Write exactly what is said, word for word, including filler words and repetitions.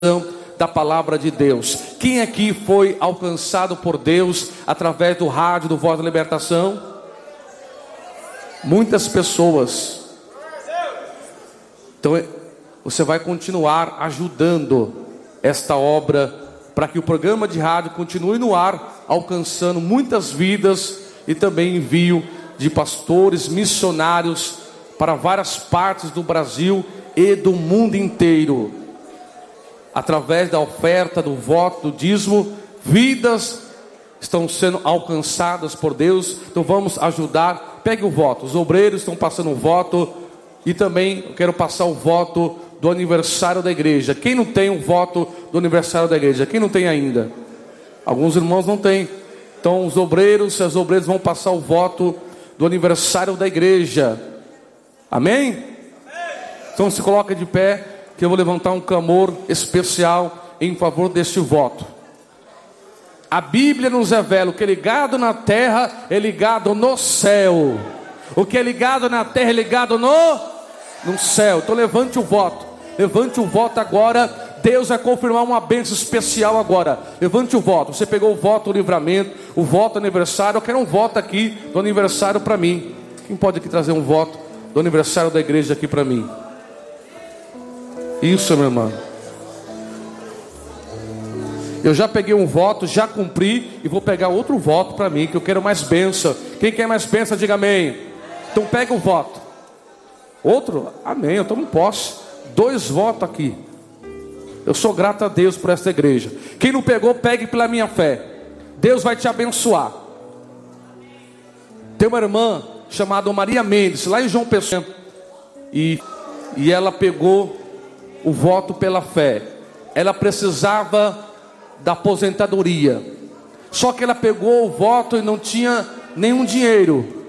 da palavra de Deus. Quem aqui foi alcançado por Deus através do rádio do Voz da Libertação? Muitas pessoas. Então você vai continuar ajudando esta obra para que o programa de rádio continue no ar, alcançando muitas vidas e também envio de pastores missionários para várias partes do Brasil e do mundo inteiro. Através da oferta, do voto, do dízimo, vidas estão sendo alcançadas por Deus. Então vamos ajudar. Pegue o voto. Os obreiros estão passando o voto. E também eu quero passar o voto do aniversário da igreja. Quem não tem o voto do aniversário da igreja? Quem não tem ainda? Alguns irmãos não têm. Então os obreiros e as obreiras vão passar o voto do aniversário da igreja. Amém? Então se coloca de pé, que eu vou levantar um clamor especial em favor deste voto. A Bíblia nos revela: o que é ligado na terra é ligado no céu. O que é ligado na terra é ligado no, no céu. Então levante o voto. Levante o voto agora. Deus vai confirmar uma bênção especial agora. Levante o voto. Você pegou o voto do livramento, o voto do aniversário. Eu quero um voto aqui do aniversário para mim. Quem pode aqui trazer um voto do aniversário da igreja aqui para mim? Isso, meu irmão. Eu já peguei um voto, já cumpri, e vou pegar outro voto para mim, que eu quero mais bênção. Quem quer mais bênção, diga amém. Então pega o voto. Outro? Amém, eu tomo posse. Dois votos aqui. Eu sou grato a Deus por esta igreja. Quem não pegou, pegue pela minha fé. Deus vai te abençoar. Tem uma irmã chamada Maria Mendes, lá em João Pessoa, e, e ela pegou o voto pela fé. Ela precisava da aposentadoria, só que ela pegou o voto e não tinha nenhum dinheiro.